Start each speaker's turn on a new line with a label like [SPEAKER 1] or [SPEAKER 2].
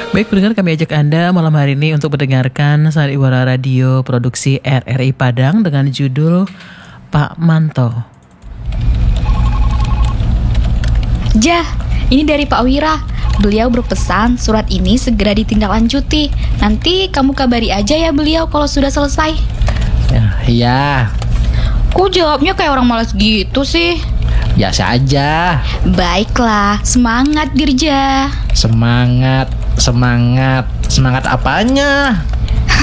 [SPEAKER 1] Baik pendengar, kami ajak Anda malam hari ini untuk mendengarkan Sandiwara Radio produksi RRI Padang dengan judul Pak Manto.
[SPEAKER 2] Jah, ini dari Pak Wira. Beliau berpesan surat ini segera ditindaklanjuti. Nanti kamu kabari aja ya beliau kalau sudah selesai.
[SPEAKER 3] Ya,
[SPEAKER 2] Kok jawabnya kayak orang malas gitu sih?
[SPEAKER 3] biasa aja.
[SPEAKER 2] Baiklah, semangat Dirja.
[SPEAKER 3] Semangat apanya?